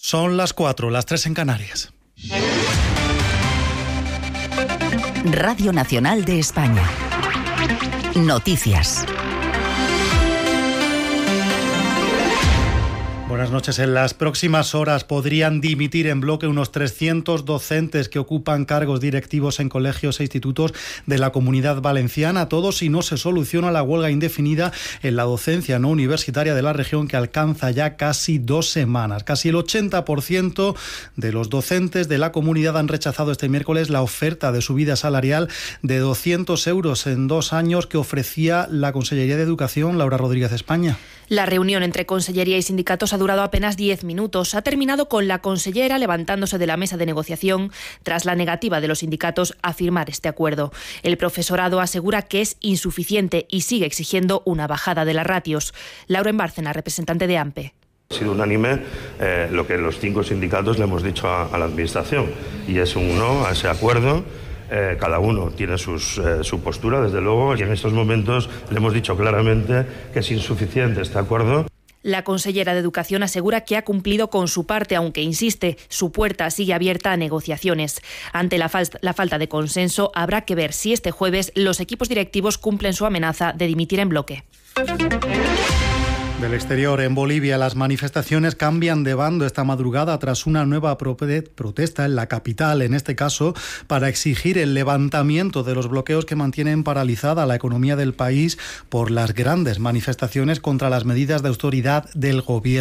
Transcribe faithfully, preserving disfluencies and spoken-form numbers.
Son las cuatro, las tres en Canarias. Radio Nacional de España. Noticias. Buenas noches. En las próximas horas podrían dimitir en bloque unos trescientos docentes que ocupan cargos directivos en colegios e institutos de la Comunidad Valenciana. Todo si no se soluciona la huelga indefinida en la docencia no universitaria de la región, que alcanza ya casi dos semanas. Casi el ochenta por ciento de los docentes de la comunidad han rechazado este miércoles la oferta de subida salarial de doscientos euros en dos años que ofrecía la Consellería de Educación. Laura Rodríguez, España. La reunión entre Consellería y sindicatos ha durado apenas diez minutos. Ha terminado con la consellera levantándose de la mesa de negociación tras la negativa de los sindicatos a firmar este acuerdo. El profesorado asegura que es insuficiente y sigue exigiendo una bajada de las ratios. Laura Bárcena, representante de AMPE. Ha sido unánime eh, lo que los cinco sindicatos le hemos dicho a, a la Administración, y es un no a ese acuerdo. Eh, cada uno tiene sus, eh, su postura, desde luego, y en estos momentos le hemos dicho claramente que es insuficiente este acuerdo. La consellera de Educación asegura que ha cumplido con su parte, aunque insiste, su puerta sigue abierta a negociaciones. Ante la, fal- la falta de consenso, habrá que ver si este jueves los equipos directivos cumplen su amenaza de dimitir en bloque. Del exterior, en Bolivia, las manifestaciones cambian de bando esta madrugada tras una nueva protesta en la capital, en este caso para exigir el levantamiento de los bloqueos que mantienen paralizada la economía del país por las grandes manifestaciones contra las medidas de autoridad del gobierno.